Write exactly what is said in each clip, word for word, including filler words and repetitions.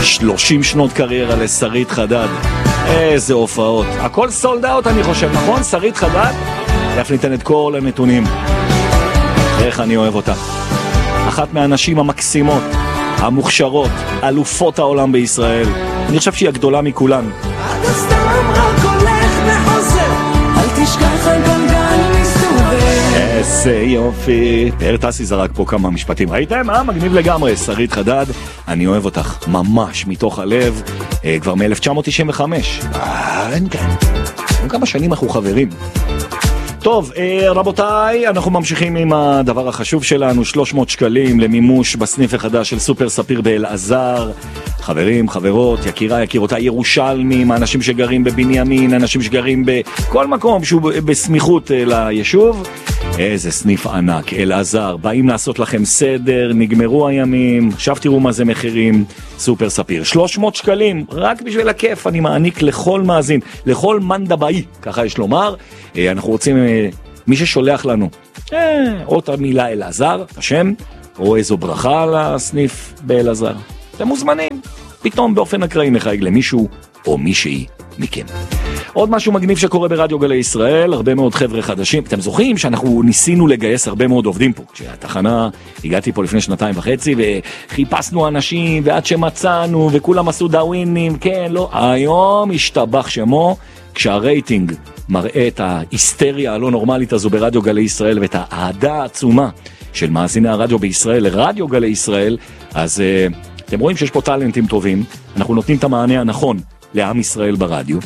שלושים שנות קריירה לשרית חדד. איזה הופעות. הכל סולד אאוט אני חושב, נכון? שרית חדד? תכף ניתן את כל הנתונים. איך אני אוהב אותה. אחת מהנשים המקסימות, המוכשרות, אלופות העולם בישראל. אני חושב שהיא הגדולה מכולן. אתה סתם רק הולך וחוזר, אל תשכח על גלגל מסתובב. איזה יופי. פאר טסי זרק פה כמה משפטים. ראיתם? אה? מגניב לגמרי. שרית חדד, אני אוהב אותך ממש מתוך הלב, אה, כבר מ-אלף תשע מאות תשעים וחמש. אה, אין כאן. כמה שנים אנחנו חברים. טוב, רבותיי, אנחנו ממשיכים עם הדבר החשוב שלנו, שלוש מאות שקלים למימוש בסניף החדש של סופר ספיר באלעזר. חברים, חברות, יקירה, יקירותיי, ירושלמים, אנשים שגרים בבנימין, אנשים שגרים בכל מקום שהוא בסמיכות ליישוב. איזה סניף ענק, אלעזר, באים לעשות לכם סדר, נגמרו הימים, עכשיו תראו מה זה מחירים, סופר ספיר. שלוש מאות שקלים, רק בשביל הכיף, אני מעניק לכל מאזין, לכל מנדבאי, ככה יש לומר. אנחנו רוצים, מי ששולח לנו, או את המילה אלעזר, השם, או איזו ברכה לסניף באלעזר. אתם מוזמנים, פתאום באופן אקראי נחייג למישהו או מישהי מכם. עוד משהו מגניב שקורה ברדיו גלי ישראל, הרבה מאוד חבר'ה חדשים. אתם זוכרים שאנחנו ניסינו לגייס הרבה מאוד עובדים פה. כשהתחנה, הגעתי פה לפני שנתיים וחצי, וחיפשנו אנשים, ועד שמצאנו, וכולם עשו דאווינים, כן, לא. היום השתבח שמו, כשהרייטינג מראה את ההיסטריה הלא נורמלית הזו ברדיו גלי ישראל, ואת האהדה העצומה של מאזיני הרדיו בישראל לרדיו גלי ישראל, אז uh, אתם רואים שיש פה טלנטים טובים, אנחנו נותנים את המענה הנכון לעם ישראל ברדיו,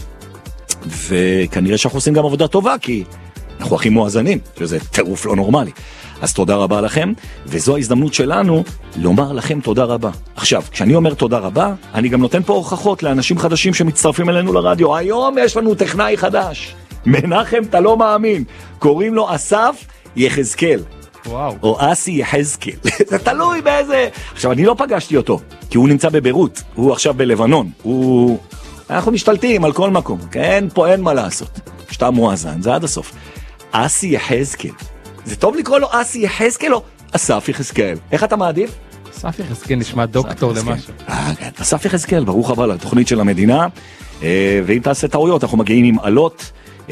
וכנראה שאנחנו עושים גם עבודה טובה, כי אנחנו הכי מואזנים, שזה טירוף לא נורמלי. אז תודה רבה לכם, וזו ההזדמנות שלנו לומר לכם תודה רבה. עכשיו, כשאני אומר תודה רבה, אני גם נותן פה הוכחות לאנשים חדשים שמצטרפים אלינו לרדיו. היום יש לנו טכנאי חדש, מנחם, אתה לא מאמין, קוראים לו אסף יחזקאל. וואו. או אסי יחזקאל. זה תלוי באיזה... עכשיו, אני לא פגשתי אותו, כי הוא נמצא בביירות, הוא עכשיו בלבנון, הוא... אנחנו משתלטים על כל מקום, כן? פה אין מה לעשות. שאתה מואזן, זה עד הסוף. אסי יחזקאל. זה טוב לקרוא לו אסי יחזקאל או אסף יחזקאל? איך אתה מעדיף? אסף יחזקאל נשמע דוקטור למשהו. אה, כן. אסף יחזקאל, ברוך הבא לתוכנית של המדינה. ואם תעשה טעויות, אנחנו מגיעים עם עלות.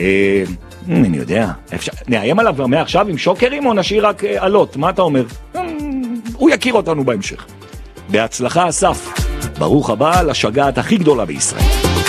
אני יודע. נאיים עליו כבר מעכשיו עם שוקרים או נשאיר רק עלות? מה אתה אומר? הוא יכיר אותנו בהמשך. בהצלחה, אסף. ברוך הבא לשגעת הכי גדולה בישראל.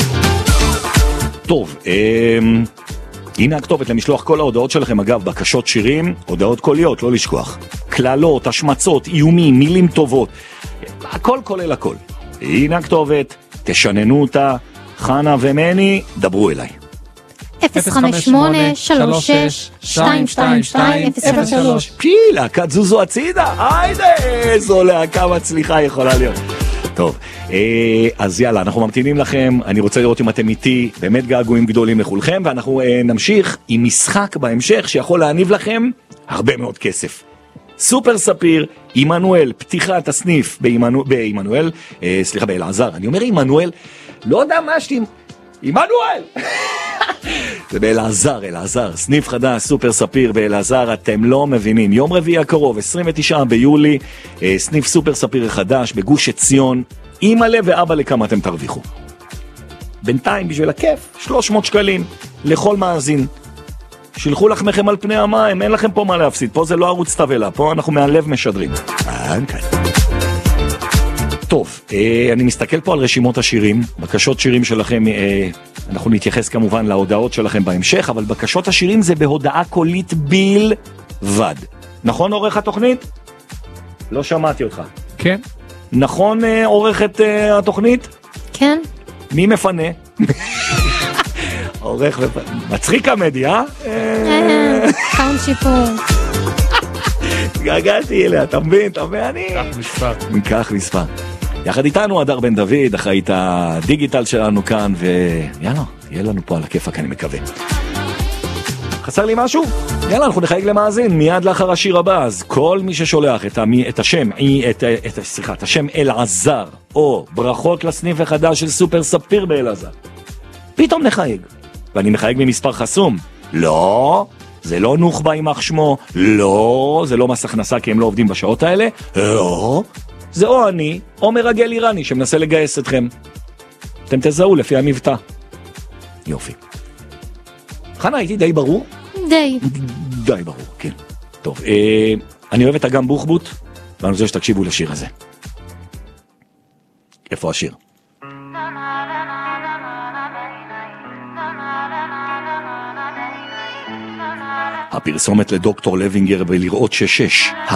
טוב, אה... הנה הכתובת למשלוח כל ההודעות שלכם, אגב, בקשות שירים, הודעות קוליות, לא לשכוח. כללות, השמצות, איומים, מילים טובות. הכל כולל הכל. הנה הכתובת, תשננו אותה, חנה ומני, דברו אליי. אפס חמש שמונה שלוש שש שתיים שתיים שתיים אפס שלוש. פי, להקת זוזו הצידה, היידה, איזו להקה מצליחה יכולה להיות. טוב, אז יאללה, אנחנו ממתינים לכם, אני רוצה לראות אם אתם איתי, באמת געגועים גדולים לכולכם, ואנחנו נמשיך עם משחק בהמשך שיכול להניב לכם הרבה מאוד כסף. סופר ספיר, עמנואל, פתיחת הסניף בעמנואל, סליחה, באלעזר, אני אומר עמנואל, לא יודע מה שתים, עמנואל! זה באלעזר, אלעזר, סניף חדש, סופר ספיר באלעזר, אתם לא מבינים. יום רביעי הקרוב, עשרים ותשעה ביולי, סניף סופר ספיר חדש בגוש עציון, אמא לב ואבא לכמה אתם תרוויחו. בינתיים, בשביל הכיף, שלוש מאות שקלים לכל מאזין. שילחו לחמכם על פני המים, אין לכם פה מה להפסיד, פה זה לא ערוץ תבלה, פה אנחנו מהלב משדרים. טוב, אני מסתכל פה על רשימות השירים, בקשות שירים שלכם, אנחנו נתייחס כמובן להודעות שלכם בהמשך, אבל בקשות השירים זה בהודעה קולית בלבד. נכון עורך התוכנית? לא שמעתי אותך. כן. נכון עורכת התוכנית? כן. מי מפנה? עורך מפנה. מצחיק המדי, אה? קאונט שיפור. גגלתי אליה, אתה מבין? אתה מבין? אני... כך מספר. כך מספר. יחד איתנו הדר בן דוד, אחראית הדיגיטל שלנו כאן, ויאללה, יהיה לנו פה על הכיפק, אני מקווה. חסר לי משהו? יאללה, אנחנו נחייג למאזין מיד לאחר השיר הבא. אז כל מי ששולח את, המי, את השם, את, את, סליחה, את השם אלעזר, או ברכות לסניף החדש של סופר ספיר באלעזר, פתאום נחייג. ואני מחייג ממספר חסום. לא, זה לא נוחבה עם אח שמו. לא, זה לא מס הכנסה כי הם לא עובדים בשעות האלה. לא, זה או אני, או מרגל איראני שמנסה לגייס אתכם. אתם תזהו לפי המבטא. יופי. חנה, הייתי די ברור? די. די ברור, כן. טוב, אה, אני אוהב את אגם בוחבוט, ואני רוצה שתקשיבו לשיר הזה. איפה השיר? הפרסומת לדוקטור לוינגר בלראות ששש,